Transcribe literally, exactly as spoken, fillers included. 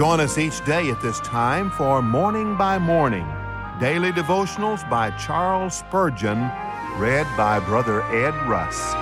Join us each day at this time for Morning by Morning, daily devotionals by Charles Spurgeon, read by Brother Ed Rusk.